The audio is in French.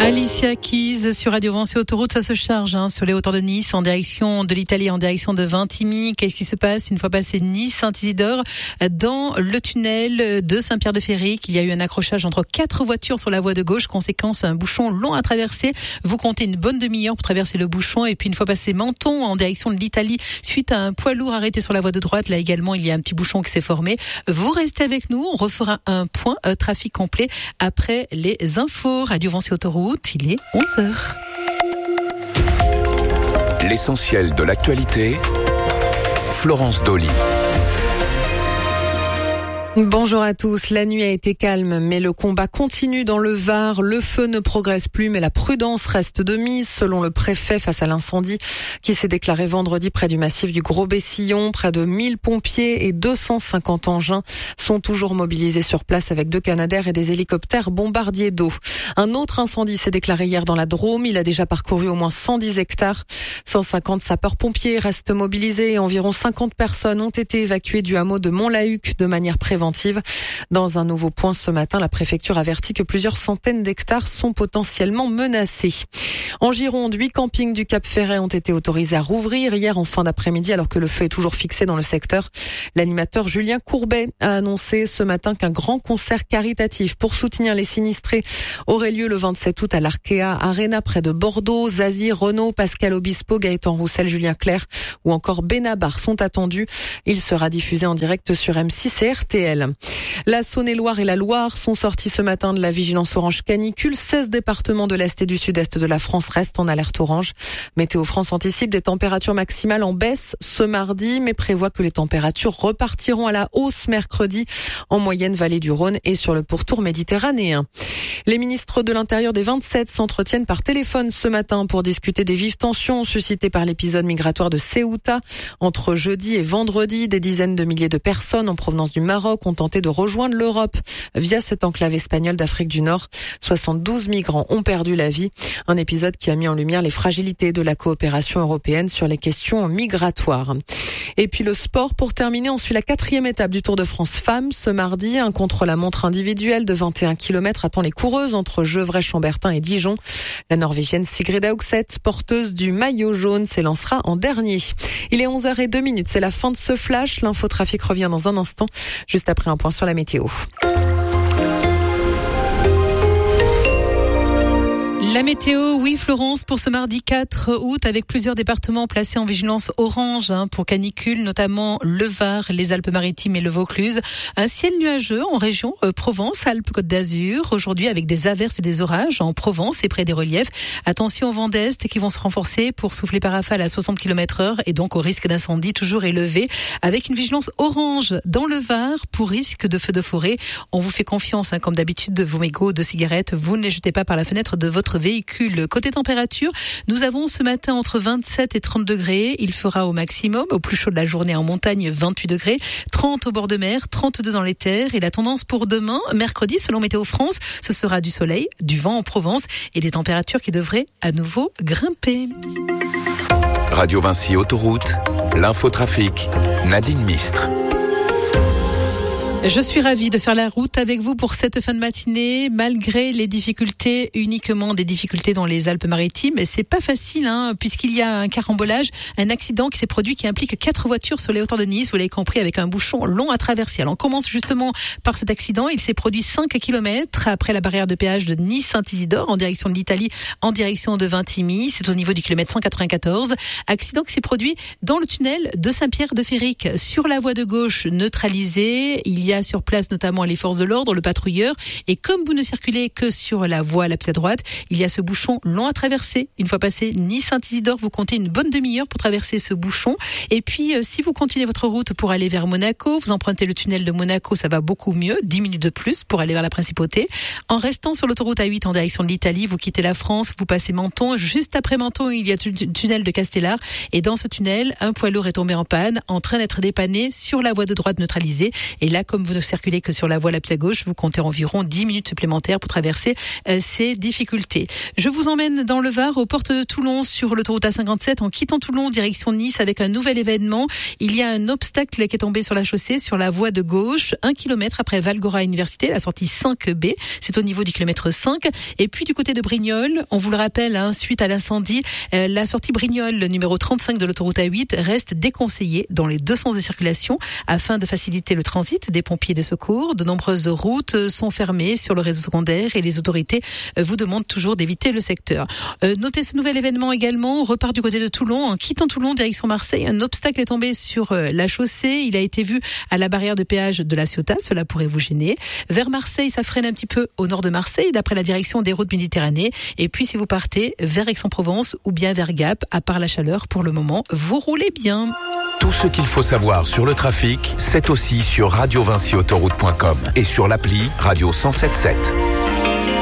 Alicia Keys sur Radio Vinci Autoroute, ça se charge sur les hauteurs de Nice, en direction de l'Italie, en direction de Vintimille. Qu'est-ce qui se passe une fois passé Nice, Saint-Isidore? Dans le tunnel de Saint-Pierre-de-Féric, il y a eu un accrochage entre 4 voitures sur la voie de gauche, conséquence un bouchon long à traverser. Vous comptez une bonne demi-heure pour traverser le bouchon, et puis une fois passé Menton, en direction de l'Italie, suite à un poids lourd arrêté sur la voie de droite, là également il y a un petit bouchon qui s'est formé. Vous restez avec nous, on refera un point trafic complet après les infos. Radio Vinci Autoroute. Il est 11h. L'essentiel de l'actualité, Florence Dolly. Bonjour à tous. La nuit a été calme, mais le combat continue dans le Var. Le feu ne progresse plus, mais la prudence reste de mise, selon le préfet, face à l'incendie qui s'est déclaré vendredi près du massif du Gros-Bessillon. Près de 1000 pompiers et 250 engins sont toujours mobilisés sur place avec 2 Canadair et des hélicoptères bombardiers d'eau. Un autre incendie s'est déclaré hier dans la Drôme. Il a déjà parcouru au moins 110 hectares. 150 sapeurs-pompiers restent mobilisés et environ 50 personnes ont été évacuées du hameau de Mont-la-Huc de manière préventive. Dans un nouveau point ce matin, la préfecture avertit que plusieurs centaines d'hectares sont potentiellement menacés. En Gironde, 8 campings du Cap-Ferret ont été autorisés à rouvrir hier en fin d'après-midi alors que le feu est toujours fixé dans le secteur. L'animateur Julien Courbet a annoncé ce matin qu'un grand concert caritatif pour soutenir les sinistrés aurait lieu le 27 août à l'Arkea Arena près de Bordeaux. Zazie, Renaud, Pascal Obispo, Gaëtan Roussel, Julien Clerc ou encore Benabar sont attendus. Il sera diffusé en direct sur M6 et RTL. La Saône-et-Loire et la Loire sont sortis ce matin de la vigilance orange canicule. 16 départements de l'Est et du Sud-Est de la France restent en alerte orange. Météo France anticipe des températures maximales en baisse ce mardi, mais prévoit que les températures repartiront à la hausse mercredi, en moyenne vallée du Rhône et sur le pourtour méditerranéen. Les ministres de l'Intérieur des 27 s'entretiennent par téléphone ce matin pour discuter des vives tensions suscitées par l'épisode migratoire de Ceuta. Entre jeudi et vendredi, des dizaines de milliers de personnes en provenance du Maroc ont tenté de rejoindre l'Europe via cette enclave espagnole d'Afrique du Nord. 72 migrants ont perdu la vie. Un épisode qui a mis en lumière les fragilités de la coopération européenne sur les questions migratoires. Et puis le sport pour terminer. On suit la 4e étape du Tour de France Femmes. Ce mardi, un contre-la-montre individuel de 21 km attend les coureuses entre Gevrey-Chambertin et Dijon. La Norvégienne Sigrid Haugseth, porteuse du maillot jaune, s'élancera en dernier. Il est 11h02. C'est la fin de ce flash. L'infotrafic revient dans un instant, juste après un point sur la météo. La météo, oui Florence, pour ce mardi 4 août, avec plusieurs départements placés en vigilance orange pour canicule, notamment le Var, les Alpes-Maritimes et le Vaucluse. Un ciel nuageux en région Provence, Alpes-Côte d'Azur, aujourd'hui avec des averses et des orages en Provence et près des reliefs. Attention aux vents d'est qui vont se renforcer pour souffler par rafale à 60 km/h et donc au risque d'incendie toujours élevé, avec une vigilance orange dans le Var pour risque de feux de forêt. On vous fait confiance, comme d'habitude, de vos mégots de cigarettes, vous ne les jetez pas par la fenêtre de votre véhicule. Côté température, nous avons ce matin entre 27 et 30 degrés. Il fera au maximum, au plus chaud de la journée en montagne, 28 degrés, 30 au bord de mer, 32 dans les terres. Et la tendance pour demain, mercredi, selon Météo France, ce sera du soleil, du vent en Provence et des températures qui devraient à nouveau grimper. Radio Vinci Autoroute, l'infotrafic, Nadine Mistre. Je suis ravie de faire la route avec vous pour cette fin de matinée, malgré les difficultés, uniquement des difficultés dans les Alpes-Maritimes. C'est pas facile, puisqu'il y a un carambolage, un accident qui s'est produit qui implique 4 voitures sur les hauteurs de Nice, vous l'avez compris, avec un bouchon long à traverser. Alors on commence justement par cet accident. Il s'est produit 5 km après la barrière de péage de Nice-Saint-Isidore, en direction de l'Italie, en direction de Vintimille. C'est au niveau du kilomètre 194. Accident qui s'est produit dans le tunnel de Saint-Pierre-de-Féric. Sur la voie de gauche neutralisée, il y a sur place notamment les forces de l'ordre, le patrouilleur, et comme vous ne circulez que sur la voie à l'axe à droite, il y a ce bouchon long à traverser. Une fois passé Nice-Saint-Isidore, vous comptez une bonne demi-heure pour traverser ce bouchon. Et puis si vous continuez votre route pour aller vers Monaco, vous empruntez le tunnel de Monaco, ça va beaucoup mieux, 10 minutes de plus pour aller vers la principauté. En restant sur l'autoroute A8 en direction de l'Italie, vous quittez la France, vous passez Menton. Juste après Menton, il y a le tunnel de Castellar, et dans ce tunnel, un poids lourd est tombé en panne, en train d'être dépanné sur la voie de droite neutralisée. Et là, comme comme vous ne circulez que sur la voie la plus à gauche, vous comptez environ 10 minutes supplémentaires pour traverser ces difficultés. Je vous emmène dans le Var, aux portes de Toulon, sur l'autoroute A57, en quittant Toulon, direction Nice, avec un nouvel événement. Il y a un obstacle qui est tombé sur la chaussée, sur la voie de gauche, 1 kilomètre après Valgora Université, la sortie 5B. C'est au niveau du kilomètre 5. Et puis du côté de Brignoles, on vous le rappelle, suite à l'incendie, la sortie Brignoles, le numéro 35 de l'autoroute A8, reste déconseillée dans les deux sens de circulation afin de faciliter le transit des pompiers de secours. De nombreuses routes sont fermées sur le réseau secondaire et les autorités vous demandent toujours d'éviter le secteur. Notez ce nouvel événement également. On repart du côté de Toulon. En quittant Toulon, direction Marseille, un obstacle est tombé sur la chaussée. Il a été vu à la barrière de péage de la Ciotat. Cela pourrait vous gêner. Vers Marseille, ça freine un petit peu au nord de Marseille, d'après la direction des routes Méditerranée. Et puis, si vous partez vers Aix-en-Provence ou bien vers Gap, à part la chaleur, pour le moment, vous roulez bien. Tout ce qu'il faut savoir sur le trafic, c'est aussi sur radiovinciautoroute.com et sur l'appli Radio 107.7.